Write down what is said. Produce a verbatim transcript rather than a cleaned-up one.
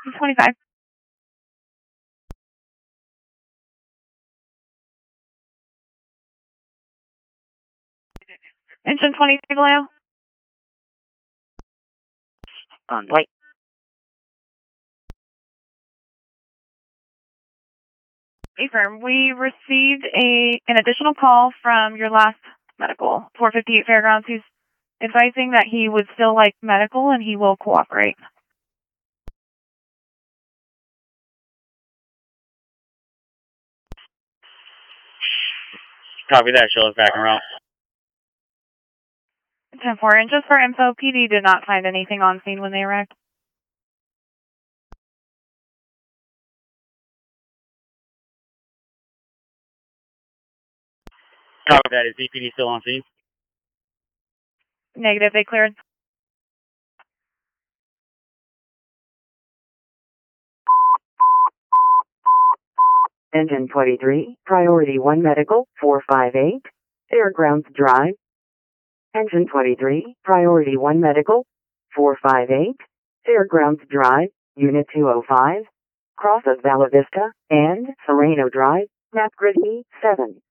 twenty-five. Engine twenty-three, Vallejo. On white. Affirm. We received a an additional call from your last medical, four fifty-eight Fairgrounds. He's advising that he would still like medical and he will cooperate. Copy that. Show us back and route. ten four. And just for info, P D did not find anything on scene when they arrived. Copy that. Is D P D still on scene? Negative. They cleared. Engine twenty-three, Priority one Medical, four five eight, Fairgrounds Drive. Engine twenty-three, Priority one Medical, four five eight, Fairgrounds Drive, Unit two oh five, cross of Bella Vista, and Sereno Drive, Map Grid E seven.